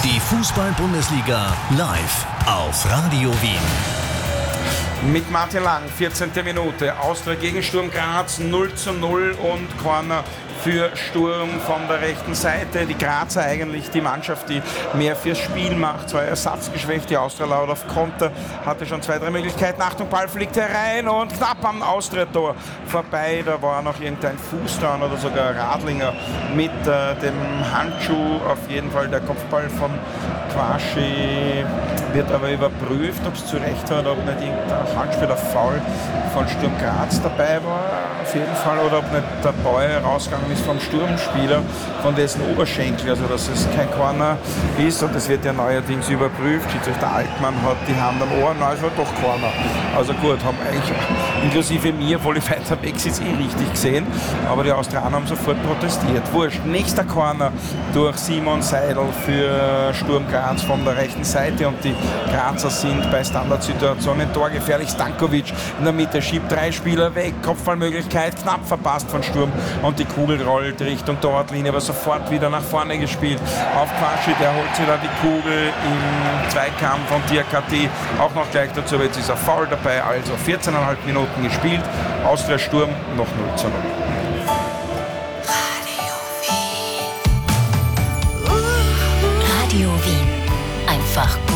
Die Fußball-Bundesliga live auf Radio Wien. Mit Martin Lang, 14. Minute, Austria gegen Sturm Graz, 0:0 und Corner für Sturm von der rechten Seite. Die Grazer eigentlich die Mannschaft, die mehr fürs Spiel macht, zwar ersatzgeschwächt, die Austria laut auf Konter, hatte schon 2-3 Möglichkeiten. Achtung, Ball fliegt herein und knapp am Austria-Tor vorbei. Da war noch irgendein Fuß dran oder sogar Radlinger mit dem Handschuh. Auf jeden Fall der Kopfball von Quaschi wird aber überprüft, ob es zu Recht war oder ob nicht irgendein Handspiel oder Foul von Sturm Graz dabei war. Auf jeden Fall, oder ob nicht der Ball rausgegangen ist vom Sturmspieler, von dessen Oberschenkel, also dass es kein Corner ist, und das wird ja neuerdings überprüft. Schiedsrichter Altmann hat die Hand am Ohr, nein, es war doch Corner. Also gut, haben eigentlich inklusive mir, obwohl ich weiter weg sitze, richtig gesehen, aber die Australier haben sofort protestiert. Wurscht, nächster Corner durch Simon Seidel für Sturm Graz von der rechten Seite, und die Grazer sind bei Standardsituationen torgefährlich. Stankovic in der Mitte schiebt 3 Spieler weg, Kopfballmöglichkeit knapp verpasst von Sturm und die Kugel rollt Richtung Torlinie, aber sofort wieder nach vorne gespielt auf Quaschi, der holt sich da die Kugel im Zweikampf von Diakate auch noch gleich dazu, aber jetzt ist er faul dabei, also 14,5 Minuten gespielt, Austria Sturm noch 0:0. Radio Wien. Einfach